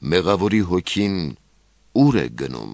մեղավորի հոգին ուր է գնում։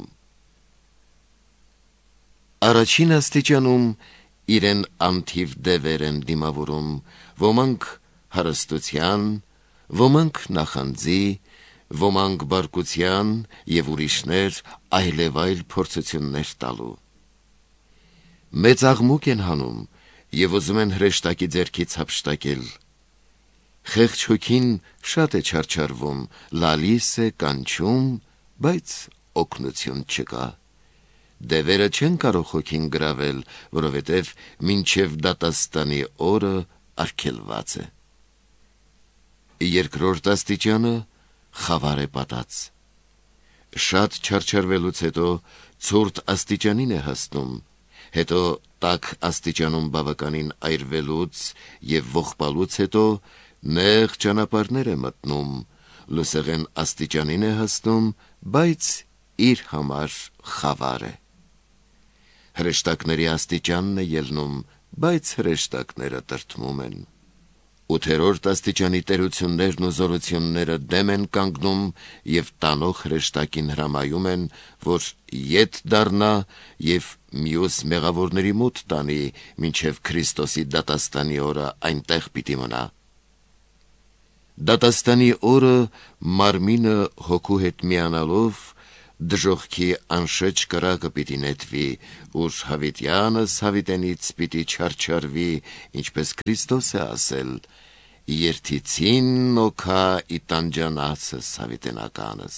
Առաջին աստիճանում իրեն անթիվ դևեր են դիմավորում, ոմանք հարստության, ոմանք նախանձի, ոմանք բարկության և ուրիշներ այլևայլ փորձություններ տալու։ Մեծ աղմուկ են հանում և ուզում են հրեշտակի ձեռքից հափշտակել։ Խեղճ հոգին շատ է չարչարվում, լալիս է, կանչում, բայց օգնություն չկա։ Դևերը չեն կարող հոգին գրավել, որովհետև մինչև դատաստանի օրը արգելված է։ Երկրորդ աստիճանը խավար է պատած։ Շատ չարչարվելուց հետո ցուրտ աստիճանին է հասնում, հետո տաք աստիճանում բավականին այրվելուց և ողբալուց հետո նեղ ճանապարհներ է մտնում, լուսեղեն աստիճանին է հասնում, բայց իր համար խավար է։ Հրեշտակների աստիճանն է ելնում, բայց հրեշտակները տրտմում են։ Ութերորդ աստիճանի տերություններն ու զորությունները դեմ են կանգնում և տանող հրեշտակին հրամայում են, որ ետ դառնա և մյուս մեղավորների մոտ տանի, մինչև Քրիստոսի դատաստանի օրը այնտեղ պիտի մնա։ Դատաստանի օրը մարմինը հոգու հետ միանալով դժոխքի անշեջ կրակը պիտի նետվի, ուր հավիտյանս հավիտենից պիտի չարչարվի, ինչպես Քրիստոս է ասել. «Երթիցին նոքա ի տանջանացս հավիտենականս»։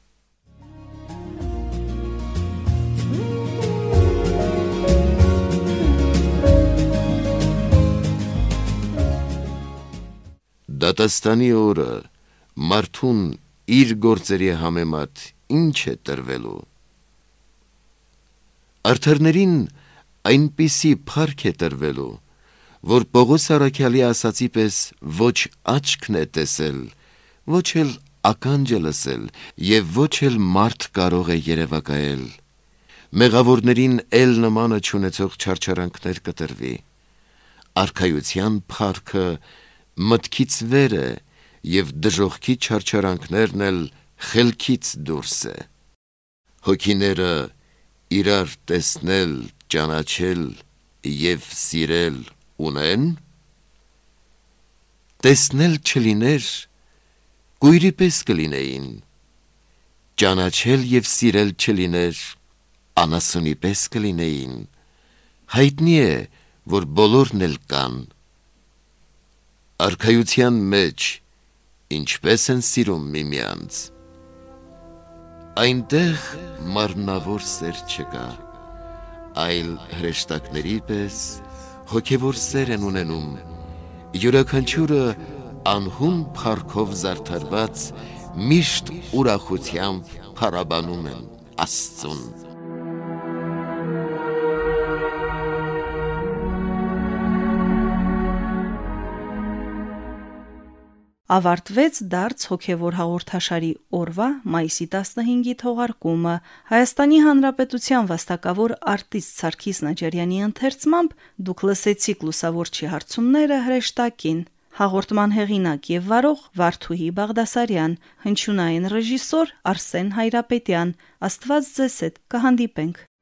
Դատաստանի օրը մարդուն իր գործերի համեմատ ինչ է տրվելու։ Արդարներին այնպիսի փառք է տրվելու, որ Պողոս առաքյալի ասացի պես ոչ աչքն է տեսել, ոչ էլ ականջը լսել և ոչ էլ մարդ կարող է երևակայել։ Մեղավորներին էլ նմանը չունեցող չարչարանքներ կտրվի։ Արքայության փառքը մտքից վեր է և դժոխքի չարչարանքներն էլ խելքից դուրս է։ Հոգիները իրար տեսնել, ճանաչել և սիրել ունեն։ Տեսնել չլիներ, կույրի պես կլինեին, ճանաչել և սիրել չլիներ, անասունի պես կլինեին։ Հայտնի է, որ բոլորն էլ կան։ Արքայության մեջ ինչպես են սիրում միմյանց։ Այնտեղ մարմնավոր սեր չկա, այլ հրեշտակների պես հոգևոր սեր են ունենում, յուրաքանչյուրը անհուն փառքով զարդարված միշտ ուրախությամբ փառաբանում են Աստծուն։ Ավարտվեց դարձ հոգևոր հաղորդաշարի օրվա մայիսի 15-ի թողարկումը։ Հայաստանի Հանրապետության վաստակավոր արտիստ Սարգիս Նաջարյանի ընթերցմամբ դուք լսեցիք լուսավորչի հարցումները հրեշտակին։ Հաղորդման հեղինակ և վարող Վարդուհի Բաղդասարյան, հնչյունային ռեժիսոր Արսեն Հայրապետյան։ Աստված ձեզ հետ, կհանդիպենք։